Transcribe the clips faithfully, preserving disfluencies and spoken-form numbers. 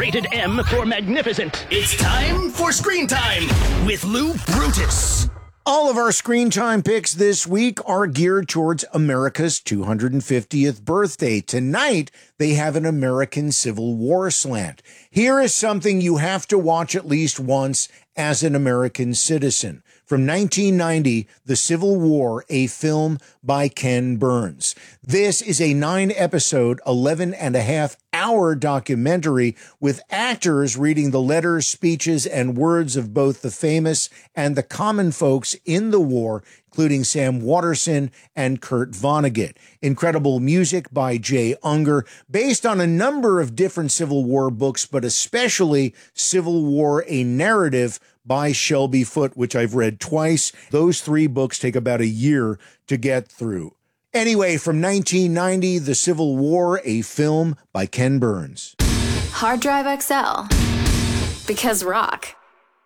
Rated M for magnificent. It's time for Screen Time with Lou Brutus. All of our Screen Time picks this week are geared towards America's two hundred fiftieth birthday. Tonight, they have an American Civil War slant. Here is something you have to watch at least once as an American citizen. From nineteen ninety, The Civil War, a film by Ken Burns. This is a nine-episode, eleven and a half hour documentary with actors reading the letters, speeches, and words of both the famous and the common folks in the war, including Sam Waterston and Kurt Vonnegut. Incredible music by Jay Unger, based on a number of different Civil War books, but especially Civil War, a Narrative by Shelby Foote, which I've read twice. Those three books take about a year to get through. Anyway, from nineteen ninety, The Civil War, a film by Ken Burns. Hard Drive X L. Because rock.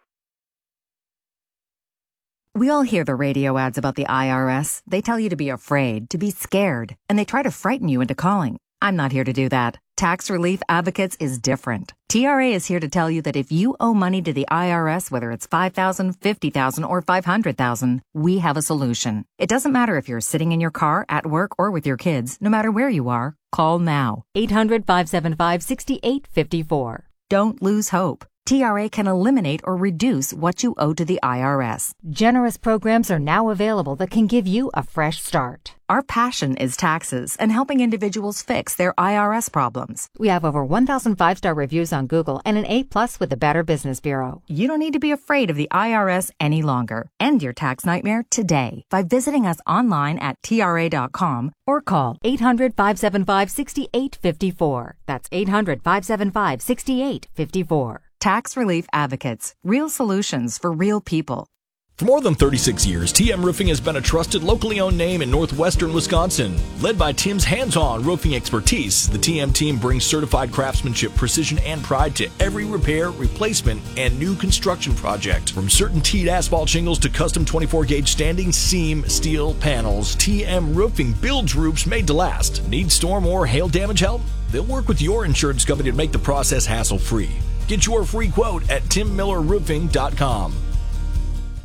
We all hear the radio ads about the I R S. They tell you to be afraid, to be scared, and they try to frighten you into calling. I'm not here to do that. Tax Relief Advocates is different. T R A is here to tell you that if you owe money to the I R S, whether it's five thousand dollars, fifty thousand dollars, or five hundred thousand dollars, we have a solution. It doesn't matter if you're sitting in your car, at work, or with your kids. No matter where you are, call now. eight hundred, five seven five, six eight five four. Don't lose hope. T R A can eliminate or reduce what you owe to the I R S. Generous programs are now available that can give you a fresh start. Our passion is taxes and helping individuals fix their I R S problems. We have over one thousand five-star reviews on Google and an A plus with the Better Business Bureau. You don't need to be afraid of the I R S any longer. End your tax nightmare today by visiting us online at T R A dot com or call eight hundred, five seven five, six eight five four. That's eight hundred, five seven five, six eight five four. Tax Relief Advocates. Real solutions for real people. For more than thirty-six years, T M Roofing has been a trusted, locally owned name in northwestern Wisconsin. Led by Tim's hands-on roofing expertise, the T M team brings certified craftsmanship, precision, and pride to every repair, replacement, and new construction project. From CertainTeed asphalt shingles to custom twenty-four gauge standing seam steel panels, T M Roofing builds roofs made to last. Need storm or hail damage help? They'll work with your insurance company to make the process hassle-free. Get your free quote at tim miller roofing dot com.